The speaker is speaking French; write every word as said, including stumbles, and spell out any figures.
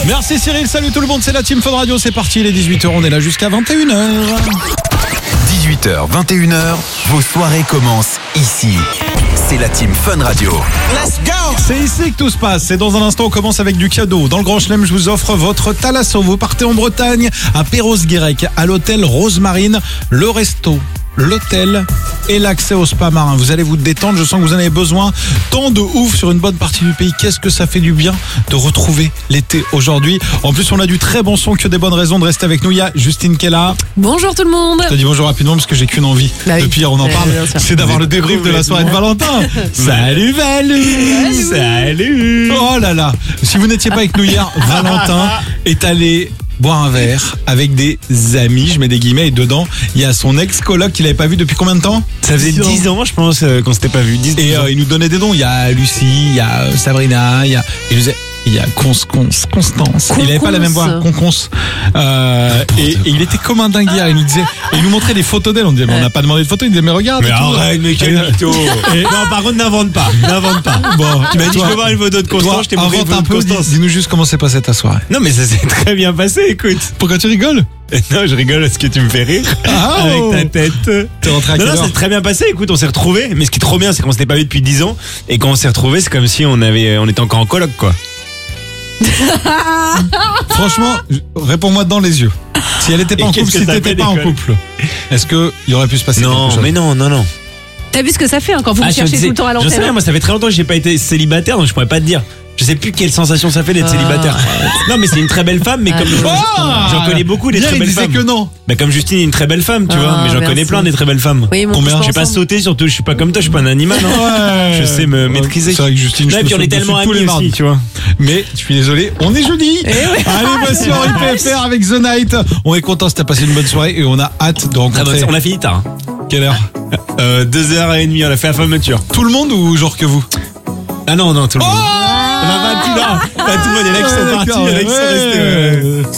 Merci Cyril, salut tout le monde, c'est la Team Fun Radio, c'est parti, il est dix-huit heures, on est là jusqu'à vingt et une heures. dix-huit heures, vingt et une heures, vos soirées commencent ici. C'est la Team Fun Radio. Let's go! C'est ici que tout se passe. Et dans un instant, on commence avec du cadeau. Dans le Grand Chelem, je vous offre votre Thalasso. Vous partez en Bretagne, à Perros-Guirec, à l'hôtel Rosemarine, le resto, l'hôtel et l'accès au spa marin. Vous allez vous détendre, je sens que vous en avez besoin. Tant de ouf sur une bonne partie du pays. Qu'est-ce que ça fait du bien de retrouver l'été aujourd'hui. En plus, on a du très bon son, que des bonnes raisons de rester avec nous. Il y a Justine qui est là. Bonjour tout le monde. Je te dis bonjour rapidement parce que j'ai qu'une envie. Bah oui. Depuis hier, on en Euh, parle. bien sûr. C'est d'avoir le débrief de la soirée de Valentin. Salut Valou. Salut. Oh là là. Si vous n'étiez pas avec nous hier, Valentin est allé boire un verre avec des amis, je mets des guillemets, et dedans, il y a son ex-coloc qu'il n'avait pas vu depuis combien de temps? Ça faisait dix ans, je pense, euh, qu'on s'était pas vu. dix, Et douze ans. euh, il nous donnait des noms. Il y a Lucie, il y a euh, Sabrina, il y a. Et je disais, il y a Cons, Cons, Constance. Il n'avait pas la même voix, Conconce. Euh, et, et il était comme un dingue hier. Il nous disait, et il nous montrait des photos d'elle. On disait, mais on n'a pas demandé de photos. Il disait, mais regarde. Mais et tout. arrête, mais quel mytho. Non, par contre, n'invente pas. N'invente pas. Bon, Tu m'as dit, toi- je peux voir une photo de Toi, Constance, je t'ai montré une invente photo un de peu. Dis, Constance. dis-nous juste comment s'est passée ta soirée. Non, mais ça s'est très bien passé, écoute. Pourquoi tu rigoles? Non, je rigole parce que tu me fais rire. Ah, avec oh. ta tête. T'es rentré à Non, quelle non, heure? c'est très bien passé. Écoute, on s'est retrouvés. Mais ce qui est trop bien, c'est qu'on s'était pas vu depuis dix ans. Et quand on s'est retrouvés, c'est comme si on avait, on était encore en coloc, quoi. Franchement, je- réponds-moi dans les yeux. Si elle était pas Et en qu'est-ce couple, que si ça t'étais fait pas en d'école couple, est-ce que il aurait pu se passer quelque Non, chose? mais non, non, non. T'as vu ce que ça fait hein, quand vous me je cherchez disais- tout le temps à J'en sais l'antenne rien, moi ça fait très longtemps que j'ai pas été célibataire, donc je pourrais pas te dire. Je sais plus quelle sensation ça fait d'être Ah. célibataire. Non, mais c'est une très belle femme, mais comme Ah. j'en connais beaucoup des Hier, très il belles disait femmes. que non. Bah comme Justine est une très belle femme, tu Ah, vois, mais j'en merci. connais plein des très belles femmes. Oui, mon Combien? couche J'ai pas ensemble. sauté surtout, je suis pas comme toi, je suis pas un animal. Hein. Ouais. Je sais me maîtriser. C'est vrai que Justine, je Ouais, me puis on saute est tellement dessus tous les amis mardis. aussi, tu vois. Mais je suis désolé, on est jeudi. Allez, voici Henri P F R avec The Night. On est content si t'as passé une bonne soirée et on a hâte de Ah rencontrer. bah, on a fini tard. Quelle heure? Euh, deux heures et demie, on a fait la fermeture. Tout le monde ou genre que vous? Ah non, non, tout le monde. Bah, bah, tout, là, bah, tout le monde, il y en a qui sont Ouais, partis, d'accord, il y en a qui sont ouais. restés. ouais.